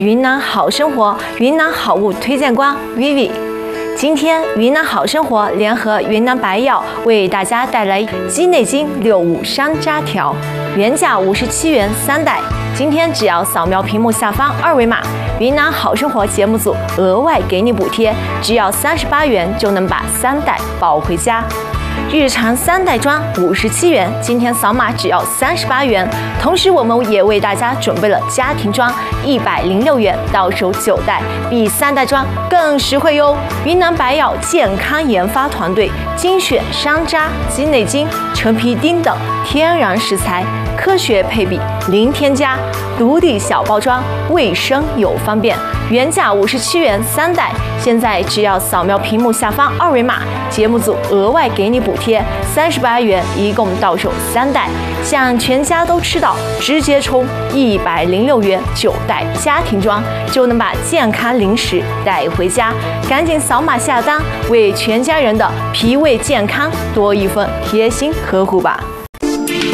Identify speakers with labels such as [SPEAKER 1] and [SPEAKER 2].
[SPEAKER 1] 云南好生活云南好物推荐官 Vivi。今天云南好生活联合云南白药为大家带来鸡内金65山楂条，原价57元3袋，今天只要扫描屏幕下方2维码，云南好生活节目组额外给你补贴，只要38元就能把3袋抱回家。日常3袋装57元，今天扫码只要38元。同时，我们也为大家准备了家庭装106元，到手9袋，比3袋装更实惠哟。云南白药健康研发团队精选山楂、鸡内金、陈皮丁等天然食材，科学配比，零添加，独立小包装，卫生又方便。原价57元3袋，现在只要扫描屏幕下方2维码，节目组额外给你补贴38元，一共到手3袋，想全家都吃到，直接冲106元9袋家庭装，就能把健康零食带回家。赶紧扫码下单，为全家人的脾胃健康多一份贴心呵护吧。